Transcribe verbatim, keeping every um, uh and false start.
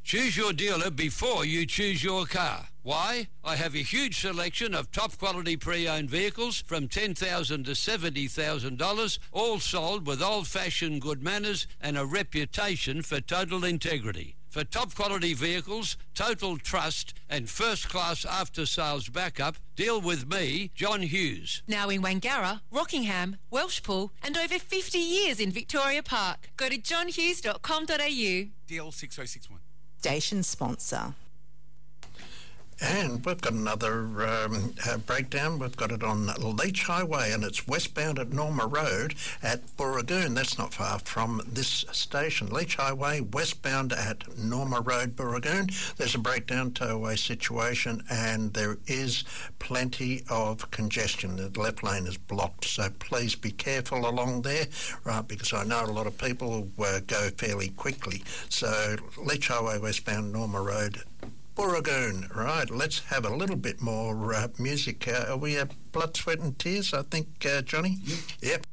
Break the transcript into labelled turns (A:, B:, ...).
A: Choose your dealer before you choose your car. Why? I have a huge selection of top-quality pre-owned vehicles from ten thousand dollars to seventy thousand dollars, all sold with old-fashioned good manners and a reputation for total integrity. For top-quality vehicles, total trust and first-class after-sales backup, deal with me, John Hughes.
B: Now in Wangara, Rockingham, Welshpool and over fifty years in Victoria Park. Go to john hughes dot com dot a u.
C: D L six oh six one.
D: Station sponsor.
E: And we've got another um, uh, breakdown. We've got it on Leach Highway, and it's westbound at Norma Road at Burragoon. That's not far from this station. Leach Highway, westbound at Norma Road, Burragoon. There's a breakdown towaway situation, and there is plenty of congestion. The left lane is blocked, so please be careful along there, right, because I know a lot of people uh, go fairly quickly. So Leach Highway, westbound Norma Road, Burragoon. Right, let's have a little bit more uh, music. Uh, are we at Blood, Sweat and Tears, I think, uh, Johnny?
C: Yep.
E: Yep.